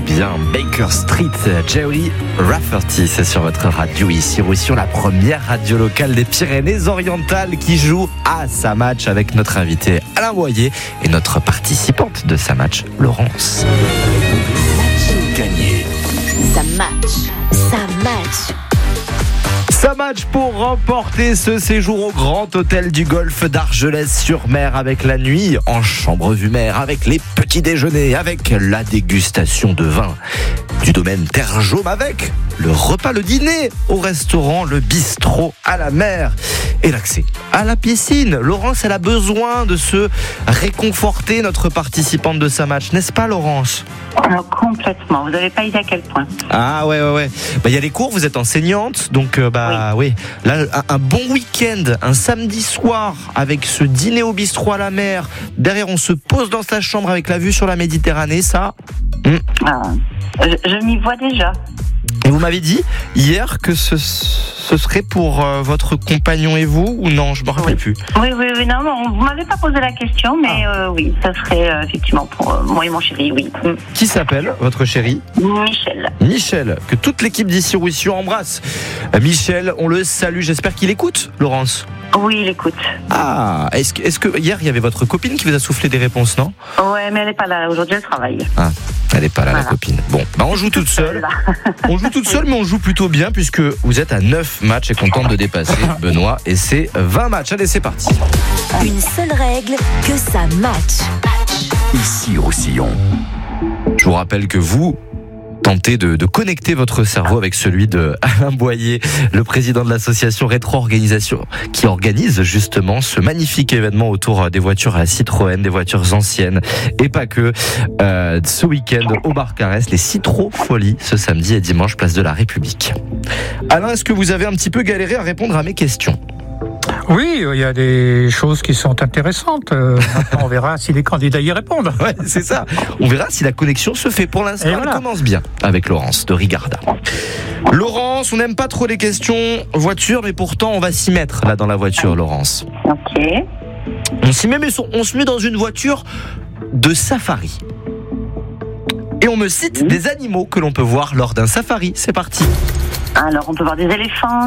bien. Baker Street, Jerry Rafferty, c'est sur votre radio ici Roussillon, la première radio locale des Pyrénées-Orientales qui joue à sa match avec notre invité Alain Boyer et notre participante de sa match, Laurence. Gagné. Ça match. Ça match pour remporter ce séjour au Grand Hôtel du Golfe d'Argelès-sur-Mer avec la nuit en chambre vue mer, avec les petits déjeuners, avec la dégustation de vin du domaine Terre Jaume, avec le repas, le dîner au restaurant, le bistrot à la mer et l'accès à la piscine. Laurence, elle a besoin de se réconforter, notre participante de sa match, n'est-ce pas Laurence ? Alors, complètement, vous n'avez pas idée à quel point. Ah ouais. Il y a les cours, vous êtes enseignante, donc oui. Là, un bon week-end, un samedi soir avec ce dîner au bistrot à la mer. Derrière, on se pose dans sa chambre avec la vue sur la Méditerranée, ça. Je m'y vois déjà. Et vous m'avez dit hier que ce serait pour votre compagnon et vous, ou non, je me rappelle plus. Oui, non, vous m'avez pas posé la question, mais oui, ça serait effectivement pour moi et mon chéri, oui. Qui s'appelle votre chéri ? Michel, que toute l'équipe d'ici Roussillon embrasse. Michel, on le salue, j'espère qu'il écoute, Laurence. Oui, il écoute. Ah, est-ce que hier il y avait votre copine qui vous a soufflé des réponses, non ? Ouais, mais elle n'est pas là, aujourd'hui elle travaille. Ah, elle n'est pas là, voilà. La copine. Bon, on joue toute seule. On joue toute seule, mais on joue plutôt bien puisque vous êtes à 9 matchs et contente de dépasser Benoît, et c'est 20 matchs. Allez, c'est parti. Une seule règle, que ça match. Ici Roussillon. Je vous rappelle que vous tentez de connecter votre cerveau avec celui de Alain Boyer, le président de l'association Rétro-Organisation, qui organise justement ce magnifique événement autour des voitures à Citroën, des voitures anciennes, et pas que. Ce week-end au Barcarès, les Citro-Folies, ce samedi et dimanche, place de la République. Alain, est-ce que vous avez un petit peu galéré à répondre à mes questions ? Oui, il y a des choses qui sont intéressantes. Maintenant, on verra si les candidats y répondent. Ouais, c'est ça. On verra si la connexion se fait. Pour l'instant, elle commence bien avec Laurence de Rigarda. Laurence, on n'aime pas trop les questions voiture, mais pourtant, on va s'y mettre là dans la voiture, Laurence. Ok. On s'y met, mais on se met dans une voiture de safari. Et on me cite des animaux que l'on peut voir lors d'un safari. C'est parti. Alors, on peut voir des éléphants,